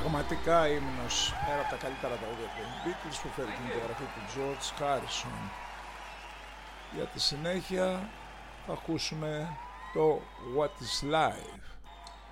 Πραγματικά ύμνος, ένα από τα καλύτερα τραγούδια των Beatles που φέρει την υπογραφή του George Harrison. Για τη συνέχεια θα ακούσουμε το What is Life.